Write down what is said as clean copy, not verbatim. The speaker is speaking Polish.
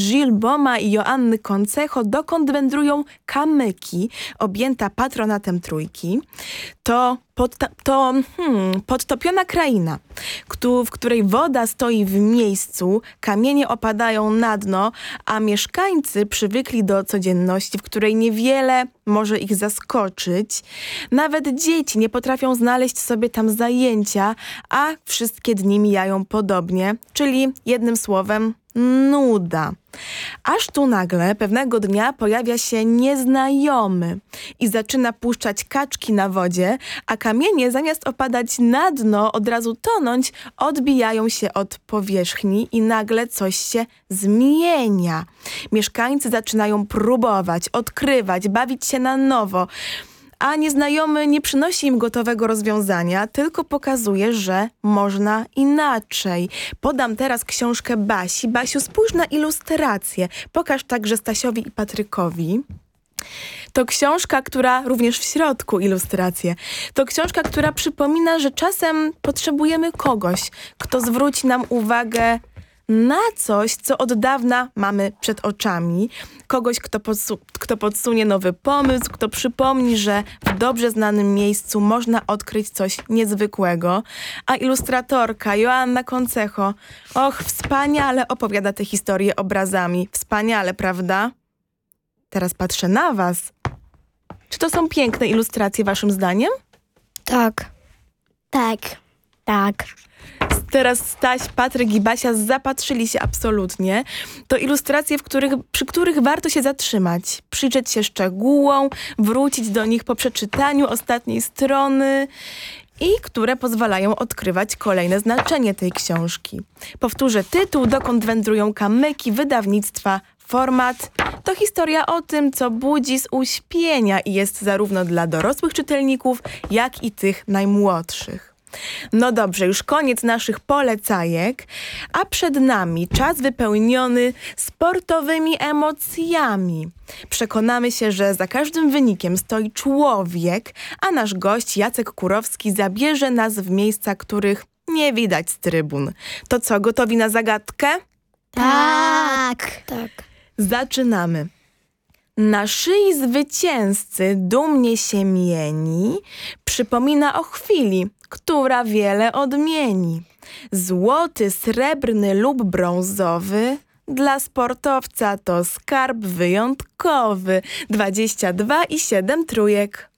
Gilles Boma i Joanny Concejo, dokąd wędrują kamyki, objęta patronatem Trójki. To podtopiona kraina, w której woda stoi w miejscu, kamienie opadają na dno, a mieszkańcy przywykli do codzienności, w której niewiele może ich zaskoczyć. Nawet dzieci nie potrafią znaleźć sobie tam zajęcia, a wszystkie dni mijają podobnie, czyli jednym słowem nuda. Aż tu nagle pewnego dnia pojawia się nieznajomy i zaczyna puszczać kaczki na wodzie, a kamienie zamiast opadać na dno, od razu tonąć, odbijają się od powierzchni i nagle coś się zmienia. Mieszkańcy zaczynają próbować, odkrywać, bawić się na nowo, a nieznajomy nie przynosi im gotowego rozwiązania, tylko pokazuje, że można inaczej. Podam teraz książkę Basi. Basiu, spójrz na ilustrację. Pokaż także Stasiowi i Patrykowi. To książka, która, również w środku ilustracje, to książka, która przypomina, że czasem potrzebujemy kogoś, kto zwróci nam uwagę na coś, co od dawna mamy przed oczami. Kogoś, kto podsunie nowy pomysł, kto przypomni, że w dobrze znanym miejscu można odkryć coś niezwykłego. A ilustratorka Joanna Concejo, wspaniale opowiada tę historię obrazami. Wspaniale, prawda? Teraz patrzę na was. Czy to są piękne ilustracje waszym zdaniem? Tak. Tak. Tak. Teraz Staś, Patryk i Basia zapatrzyli się absolutnie. To ilustracje, przy których warto się zatrzymać, przyjrzeć się szczegółom, wrócić do nich po przeczytaniu ostatniej strony i które pozwalają odkrywać kolejne znaczenie tej książki. Powtórzę tytuł: Dokąd wędrują kamyki, wydawnictwa Format. To historia o tym, co budzi z uśpienia i jest zarówno dla dorosłych czytelników, jak i tych najmłodszych. No dobrze, już koniec naszych polecajek, a przed nami czas wypełniony sportowymi emocjami. Przekonamy się, że za każdym wynikiem stoi człowiek, a nasz gość Jacek Kurowski zabierze nas w miejsca, których nie widać z trybun. To co, gotowi na zagadkę? Tak. Tak. Zaczynamy. Na szyi zwycięzcy dumnie się mieni, przypomina o chwili, która wiele odmieni. Złoty, srebrny lub brązowy, dla sportowca to skarb wyjątkowy. 22 i 7 trójek.